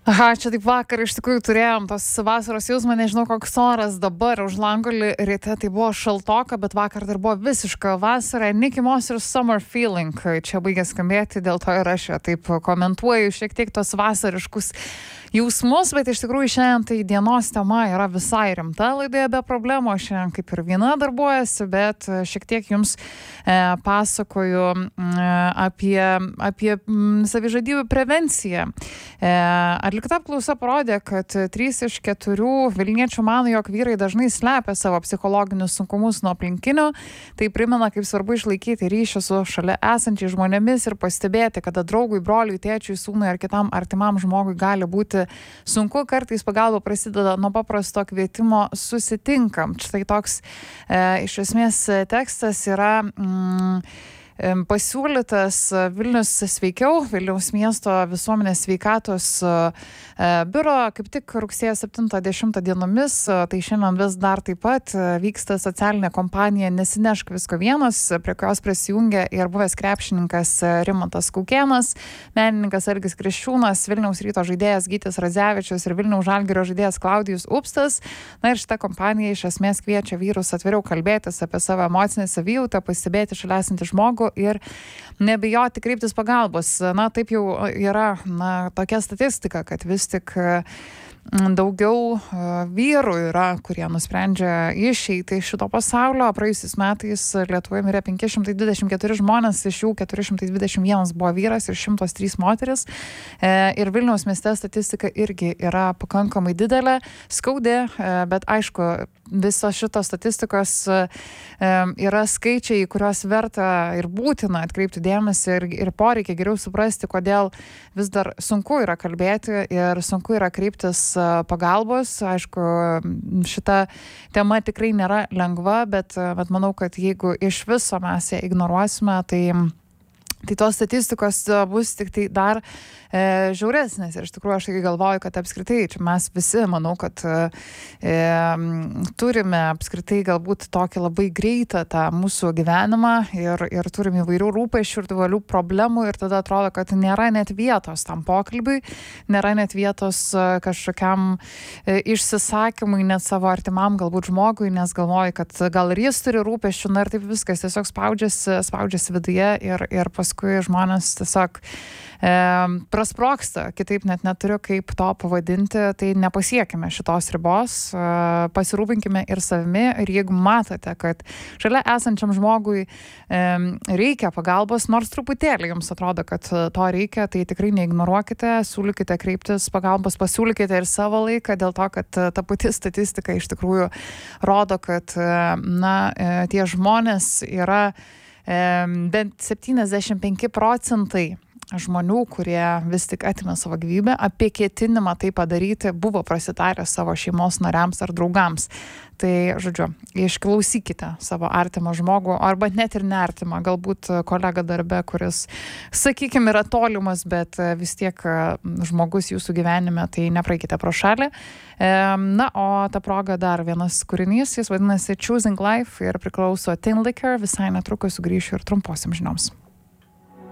Aha, čia taip vakar iš tikrųjų turėjom tos vasaros jausmą, nežinau koks oras dabar už lango ryte, tai buvo šaltoka, bet vakar dar buvo visiška vasara. Nicki Moss ir Summer Feeling čia baigė skambėti, dėl to ir aš taip komentuoju šiek tiek tos vasariškus jausmus, bet iš tikrųjų šiandien tai dienos tema yra visai rimta laidoje be problemų. Šiandien kaip ir viena darbuojasi, bet šiek tiek jums pasakoju apie savižudybių prevenciją. Atlikta apklausa parodė, kad 3 iš 4 vilniečių mano, jog vyrai dažnai slepia savo psichologinius sunkumus nuo aplinkinių. Tai primena, kaip svarbu išlaikyti ryšį su šalia esančiais žmonėmis ir pastebėti, kada draugui, broliui, tėčiui, sūnui ar kitam artimam žmogui gali būti sunku. Kartais pagalba prasideda nuo paprasto kvietimo susitinkam. Štai toks iš esmės tekstas yra pasiūlytas Vilnius sveikiau, Vilniaus miesto visuomenės sveikatos biuro, kaip tik rugsėjo 7-10 dienomis, tai šiandien vis dar taip pat vyksta socialinė kompanija Nesinešk visko vienas, prie kurios prisijungia ir buvęs krepšininkas Rimantas Kaukėnas, menininkas Algis Kriščiūnas, Vilniaus Ryto žaidėjas Gytis Radzevičius ir Vilniaus Žalgirio žaidėjas Klaudijus Upstas. Na ir šita kompanija iš esmės kviečia vyrus atviriau kalbėtis apie savo emocinę savijautą, pastebėti šalia esantį žmogų ir nebijoti kreiptis pagalbos. Na, taip jau yra tokia statistika, kad vis tik daugiau vyrų yra, kurie nusprendžia išeiti iš šito pasaulio. Praėjusiais metais Lietuvoje mirė 524 žmonės, iš jų 421 buvo vyras ir 103 moteris. Ir Vilniaus mieste statistika irgi yra pakankamai didelė, skaudi, bet aišku, visos šitos statistikos yra skaičiai, kuriuos verta ir būtina atkreipti dėmesį ir poreikia geriau suprasti, kodėl vis dar sunku yra kalbėti ir sunku yra kreiptis pagalbos. Aišku, šita tema tikrai nėra lengva, bet manau, kad jeigu iš viso mes ją ignoruosime, tai tos statistikos bus tik tai dar žiauresnės. Ir iš tikrųjų aš galvoju, kad apskritai čia mes visi, manau, kad turime apskritai galbūt tokį labai greitą tą mūsų gyvenimą ir turime įvairių rūpesčių ir didelių problemų ir tada atrodo, kad nėra net vietos tam pokalbiui, nėra net vietos kažkokiam išsisakymui net savo artimam galbūt žmogui, nes galvoju, kad gal ir jis turi rūpesčių, na ir taip viskas tiesiog spaudžiasi viduje ir paskui žmonės tiesiog prasprogsta, kitaip net neturiu kaip to pavadinti, tai nepasiekime šitos ribos, pasirūpinkime ir savimi ir jeigu matote, kad šalia esančiam žmogui reikia pagalbos, nors truputėlį jums atrodo, kad to reikia, tai tikrai neignoruokite, siūlykite kreiptis pagalbos, pasiūlykite ir savo laiką, dėl to, kad ta pati statistika iš tikrųjų rodo, kad tie žmonės yra bent 75% žmonių, kurie vis tik atima savo gyvybę, apie ketinimą tai padaryti buvo prasitarę savo šeimos nariams ar draugams. Tai, žodžiu, išklausykite savo artimą žmogų, arba net ir neartimą, galbūt kolega darbe, kuris, sakykime, yra tolimas, bet vis tiek žmogus jūsų gyvenime, tai nepraeikite pro šalį. Na, o ta proga dar vienas kūrinys, jis vadinasi Choosing Life ir priklauso Tin Liquor, visai netrukus sugrįšiu ir trumposiam žinioms.